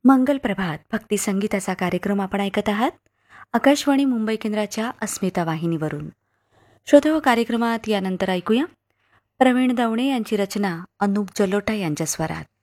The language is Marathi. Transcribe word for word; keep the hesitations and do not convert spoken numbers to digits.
मंगल प्रभात भक्ती संगीताचा कार्यक्रम आपण ऐकत आहात आकाशवाणी मुंबई केंद्राच्या अस्मिता वाहिनीवरून. श्रोते, कार्यक्रमात यानंतर ऐकूया प्रवीण दवणे यांची रचना अनूप जलोटा यांच्या स्वरात.